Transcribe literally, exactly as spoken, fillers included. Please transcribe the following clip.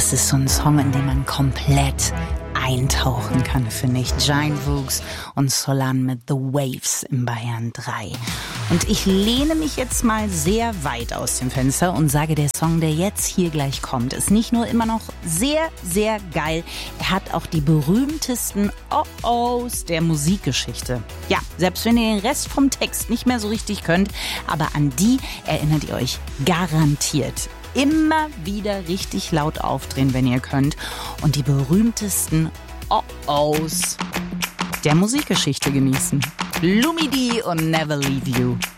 das ist so ein Song, in den man komplett eintauchen kann, finde ich. Giant Vooks und Solan mit The Waves im Bayern drei. Und ich lehne mich jetzt mal sehr weit aus dem Fenster und sage, der Song, der jetzt hier gleich kommt, ist nicht nur immer noch sehr, sehr geil, er hat auch die berühmtesten Oh-Ohs der Musikgeschichte. Ja, selbst wenn ihr den Rest vom Text nicht mehr so richtig könnt, aber an die erinnert ihr euch garantiert. Immer wieder richtig laut aufdrehen, wenn ihr könnt. Und die berühmtesten Oh-Ohs der Musikgeschichte genießen. Lumidee und Never Leave You.